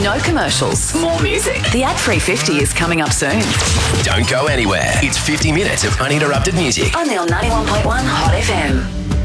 No commercials. More music. The ad-free 50 is coming up soon. Don't go anywhere. It's 50 minutes of uninterrupted music. Only on 91.1 Hot FM.